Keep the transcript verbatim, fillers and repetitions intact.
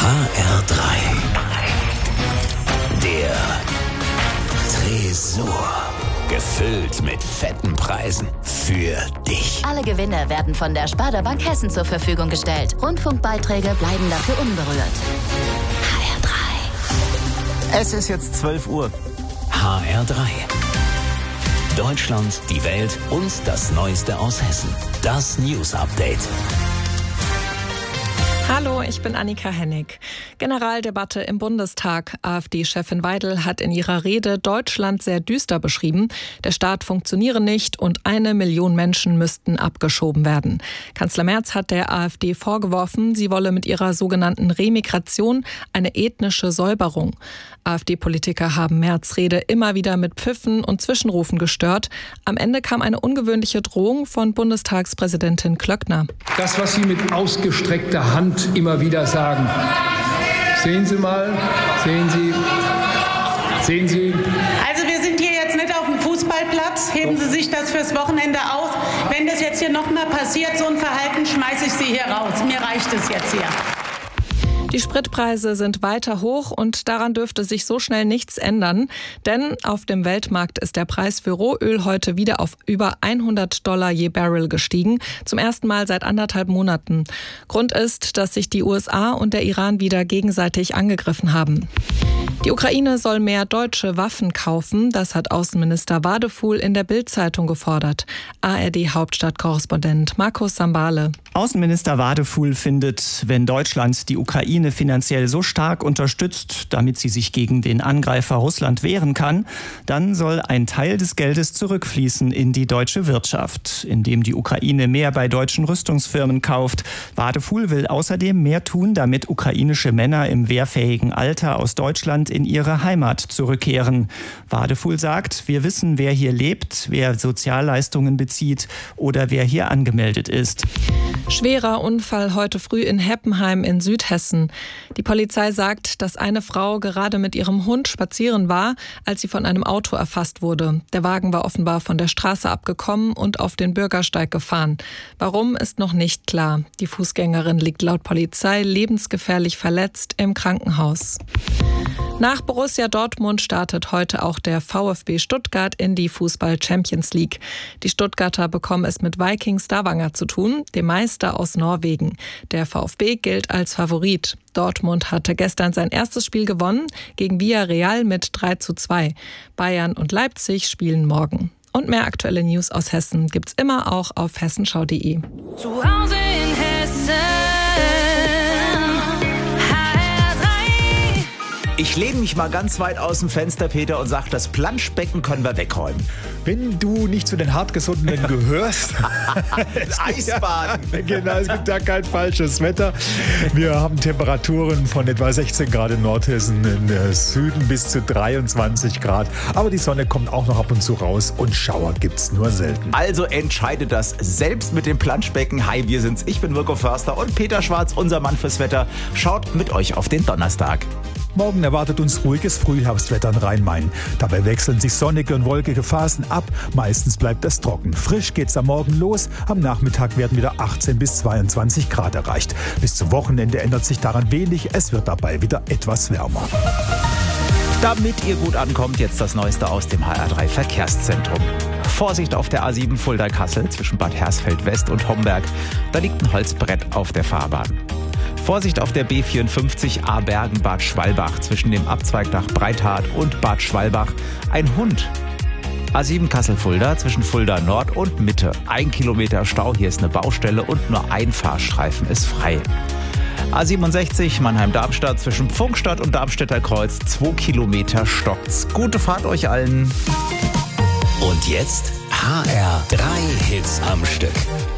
R drei. Der Tresor. Gefüllt mit fetten Preisen für dich. Alle Gewinne werden von der Sparda Bank Hessen zur Verfügung gestellt. Rundfunkbeiträge bleiben dafür unberührt. H R drei. Es ist jetzt zwölf Uhr. H R drei. Deutschland, die Welt und das Neueste aus Hessen. Das News Update. Hallo, ich bin Annika Hennig. Generaldebatte im Bundestag. AfD-Chefin Weidel hat in ihrer Rede Deutschland sehr düster beschrieben. Der Staat funktioniere nicht und eine Million Menschen müssten abgeschoben werden. Kanzler Merz hat der AfD vorgeworfen, sie wolle mit ihrer sogenannten Remigration eine ethnische Säuberung. AfD-Politiker haben Merz' Rede immer wieder mit Pfiffen und Zwischenrufen gestört. Am Ende kam eine ungewöhnliche Drohung von Bundestagspräsidentin Klöckner. Das, was Sie mit ausgestreckter Hand immer wieder sagen. Sehen Sie mal, sehen Sie, sehen Sie. Also wir sind hier jetzt nicht auf dem Fußballplatz. Heben Sie sich das fürs Wochenende auf. Wenn das jetzt hier nochmal passiert, so ein Verhalten, schmeiße ich Sie hier raus. Mir reicht es jetzt hier. Die Spritpreise sind weiter hoch und daran dürfte sich so schnell nichts ändern, denn auf dem Weltmarkt ist der Preis für Rohöl heute wieder auf über hundert Dollar je Barrel gestiegen, zum ersten Mal seit anderthalb Monaten. Grund ist, dass sich die U S A und der Iran wieder gegenseitig angegriffen haben. Die Ukraine soll mehr deutsche Waffen kaufen, das hat Außenminister Wadefuhl in der Bild-Zeitung gefordert. A R D-Hauptstadtkorrespondent Markus Sambale. Außenminister Wadefuhl findet, wenn Deutschland die Ukraine finanziell so stark unterstützt, damit sie sich gegen den Angreifer Russland wehren kann, dann soll ein Teil des Geldes zurückfließen in die deutsche Wirtschaft, indem die Ukraine mehr bei deutschen Rüstungsfirmen kauft. Wadefuhl will außerdem mehr tun, damit ukrainische Männer im wehrfähigen Alter aus Deutschland in ihre Heimat zurückkehren. Wadefuhl sagt, wir wissen, wer hier lebt, wer Sozialleistungen bezieht oder wer hier angemeldet ist. Schwerer Unfall heute früh in Heppenheim in Südhessen. Die Polizei sagt, dass eine Frau gerade mit ihrem Hund spazieren war, als sie von einem Auto erfasst wurde. Der Wagen war offenbar von der Straße abgekommen und auf den Bürgersteig gefahren. Warum, ist noch nicht klar. Die Fußgängerin liegt laut Polizei lebensgefährlich verletzt im Krankenhaus. Nach Borussia Dortmund startet heute auch der VfB Stuttgart in die Fußball-Champions League. Die Stuttgarter bekommen es mit Viking Stavanger zu tun, dem Meister aus Norwegen. Der VfB gilt als Favorit. Dortmund hatte gestern sein erstes Spiel gewonnen, gegen Villarreal mit drei zu zwei. Bayern und Leipzig spielen morgen. Und mehr aktuelle News aus Hessen gibt's immer auch auf hessenschau punkt de. Zu Hause in Hessen. Ich lehne mich mal ganz weit aus dem Fenster, Peter, und sage, das Planschbecken können wir wegräumen. Wenn du nicht zu den Hartgesottenen gehörst. Eisbaden. Ja, genau, es gibt da kein falsches Wetter. Wir haben Temperaturen von etwa sechzehn Grad in Nordhessen, im Süden bis zu dreiundzwanzig Grad. Aber die Sonne kommt auch noch ab und zu raus und Schauer gibt's nur selten. Also entscheidet das selbst mit dem Planschbecken. Hi, wir sind's. Ich bin Mirko Förster und Peter Schwarz, unser Mann fürs Wetter, schaut mit euch auf den Donnerstag. Morgen erwartet uns ruhiges Frühherbstwetter in Rhein-Main. Dabei wechseln sich sonnige und wolkige Phasen ab. Meistens bleibt es trocken. Frisch geht's am Morgen los. Am Nachmittag werden wieder achtzehn bis zweiundzwanzig Grad erreicht. Bis zum Wochenende ändert sich daran wenig. Es wird dabei wieder etwas wärmer. Damit ihr gut ankommt, jetzt das Neueste aus dem H R drei Verkehrszentrum. Vorsicht auf der A sieben Fulda-Kassel zwischen Bad Hersfeld West und Homberg. Da liegt ein Holzbrett auf der Fahrbahn. Vorsicht auf der B vierundfünfzig Abergen-Bad Schwalbach zwischen dem Abzweig nach Breithart und Bad Schwalbach. Ein Hund. A sieben Kassel-Fulda zwischen Fulda Nord und Mitte. Ein Kilometer Stau, hier ist eine Baustelle und nur ein Fahrstreifen ist frei. A siebenundsechzig Mannheim-Darmstadt zwischen Pfungstadt und Darmstädter Kreuz. Zwei Kilometer stockt's. Gute Fahrt euch allen. Und jetzt H R drei Hits am Stück.